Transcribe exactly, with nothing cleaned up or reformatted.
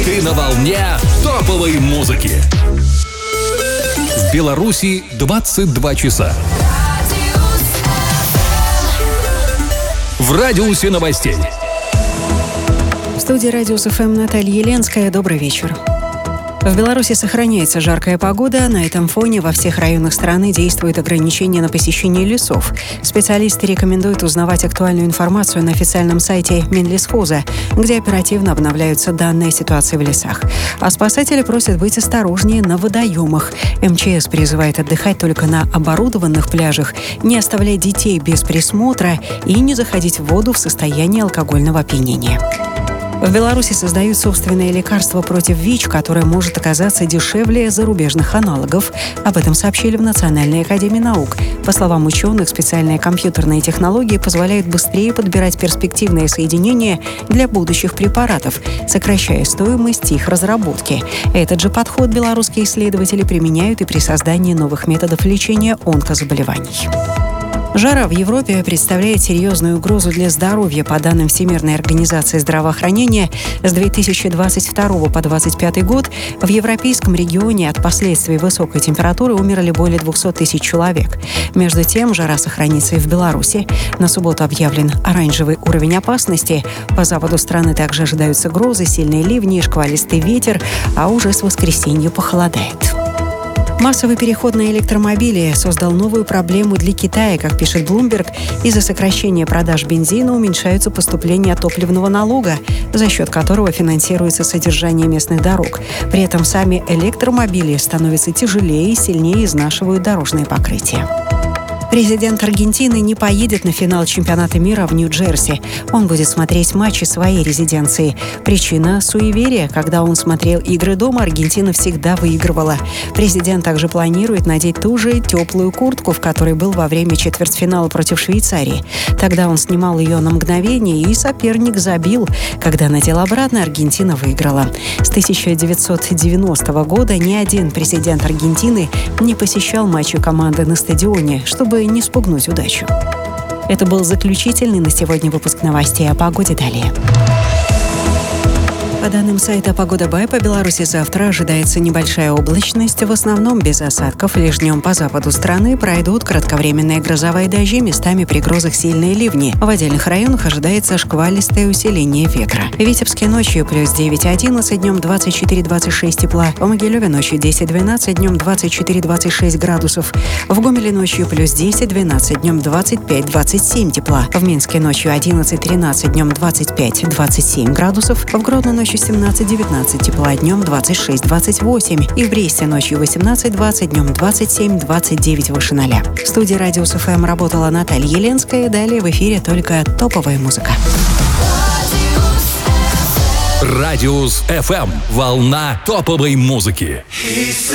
Ты на волне топовой музыки. В Беларуси двадцать два часа. В радиусе новостей. В студии «Радиус ФМ» Наталья Еленская. Добрый вечер. В Беларуси сохраняется жаркая погода. На этом фоне во всех районах страны действуют ограничения на посещение лесов. Специалисты рекомендуют узнавать актуальную информацию на официальном сайте Минлесхоза, где оперативно обновляются данные о ситуации в лесах. А спасатели просят быть осторожнее на водоемах. МЧС призывает отдыхать только на оборудованных пляжах, не оставлять детей без присмотра и не заходить в воду в состоянии алкогольного опьянения. В Беларуси создают собственное лекарство против ВИЧ, которое может оказаться дешевле зарубежных аналогов. Об этом сообщили в Национальной академии наук. По словам ученых, специальные компьютерные технологии позволяют быстрее подбирать перспективные соединения для будущих препаратов, сокращая стоимость их разработки. Этот же подход белорусские исследователи применяют и при создании новых методов лечения онкозаболеваний. Жара в Европе представляет серьезную угрозу для здоровья. По данным Всемирной организации здравоохранения, с две тысячи двадцать второго по две тысячи двадцать пятый год в европейском регионе от последствий высокой температуры умерли более двухсот тысяч человек. Между тем, жара сохранится и в Беларуси. На субботу объявлен оранжевый уровень опасности. По западу страны также ожидаются грозы, сильные ливни и шквалистый ветер, а уже с воскресенья похолодает. Массовый переход на электромобили создал новую проблему для Китая, как пишет Bloomberg. Из-за сокращения продаж бензина уменьшаются поступления топливного налога, за счет которого финансируется содержание местных дорог. При этом сами электромобили становятся тяжелее и сильнее изнашивают дорожное покрытие. Президент Аргентины не поедет на финал чемпионата мира в Нью-Джерси. Он будет смотреть матчи своей резиденции. Причина – суеверие. Когда он смотрел игры дома, Аргентина всегда выигрывала. Президент также планирует надеть ту же теплую куртку, в которой был во время четвертьфинала против Швейцарии. Тогда он снимал ее на мгновение, и соперник забил. Когда надел обратно, Аргентина выиграла. С тысяча девятьсот девяностого года ни один президент Аргентины не посещал матчи команды на стадионе, чтобы не спугнуть удачу. Это был заключительный на сегодня выпуск новостей. О погоде далее. По данным сайта «Погода Бай», по Беларуси завтра ожидается небольшая облачность, в основном без осадков. Лишь днем по западу страны пройдут кратковременные грозовые дожди, местами при грозах сильные ливни. В отдельных районах ожидается шквалистое усиление ветра. В Витебске ночью плюс девять-одиннадцать, днем двадцать четыре-двадцать шесть тепла. В Могилеве ночью десять-двенадцать, днем двадцать четыре-двадцать шесть градусов. В Гомеле ночью плюс десять-двенадцать, днем двадцать пять-двадцать семь тепла. В Минске ночью одиннадцать-тринадцать, днем двадцать пять-двадцать семь градусов. В Гродно ночью семнадцать-девятнадцать тепла, днем двадцать шесть-двадцать восемь. И в Бресте ночью восемнадцать-двадцать, днем двадцать семь-двадцать девять выше ноля. В студии «Радиус ФМ» работала Наталья Еленская. Далее в эфире только топовая музыка. Радиус ФМ. Волна топовой музыки.